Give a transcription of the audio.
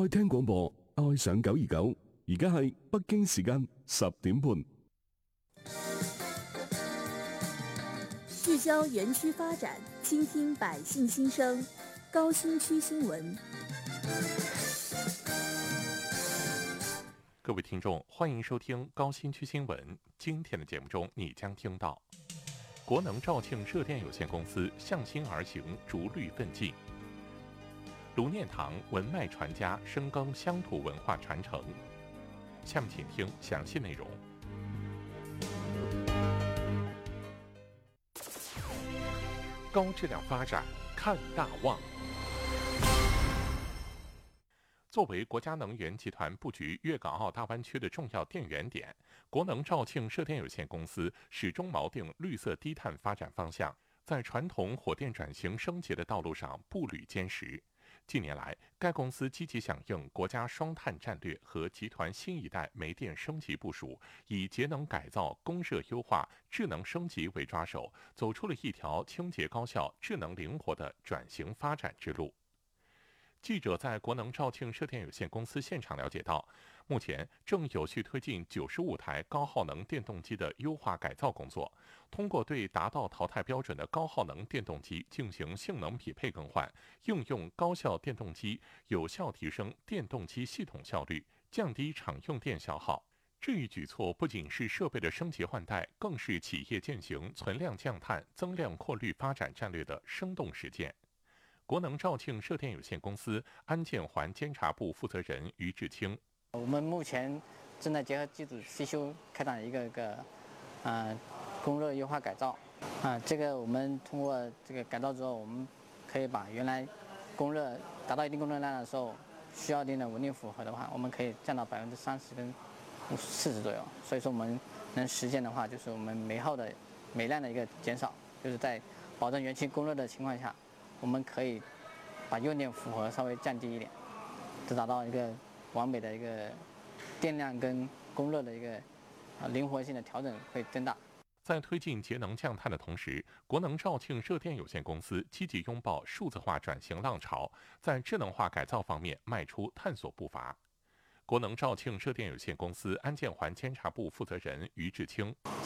愛聽廣播，愛上929。而家係北京時間10點半。 聚焦園區發展，傾聽百姓心聲。高新區新聞。 各位聽眾，歡迎收聽高新區新聞。今天的節目中，你將聽到國能肇慶熱電有限公司向新而行，逐綠奮進。盧念堂文脈傳家，深耕鄉土文化傳承。下面請聽詳細內容。高質量發展，看大望。作為國家能源集團布局粵港澳大灣區的重要電源點，國能肇慶熱電有限公司始終錨定綠色低碳發展方向，在傳統火電轉型升級的道路上步履堅實。近年來，該公司積極響應國家雙碳戰略和集團新一代煤電升級部署，以節能改造、供熱優化、智能升級為抓手，走出了一條清潔高效、智能靈活的轉型發展之路。記者在國能肇慶熱電有限公司現場了解到，目前正有序推進95台高耗能電動機的優化改造工作，通過對達到淘汰標準的高耗能電動機進行性能匹配更換，應用高效電動機，有效提升電動機系統效率，降低廠用電消耗。這一舉措不僅是設備的升級換代，更是企業踐行存量降碳、增量擴綠發展戰略的生動實踐。國能肇慶熱電有限公司安建環監察部負責人於志清： 我們目前正在結合機組維修開展一個供熱優化改造這個我們通過這個改造之後，我們可以把原來供熱達到一定供熱量的時候需要一定的穩定負荷的話，我們可以降到30%跟40%左右。所以說我們能實現的話，就是我們煤耗的煤量的一個減少，就是在保證園區供熱的情況下，我們可以把用電負荷稍微降低一點，就達到一個完美的一個電量跟供熱的一個靈活性的調整會增大。 在推進節能降碳的同時，國能肇慶熱電有限公司積極擁抱數字化轉型浪潮，在智能化改造方面邁出探索步伐。國能肇慶熱電有限公司安建環監察部負責人於志清：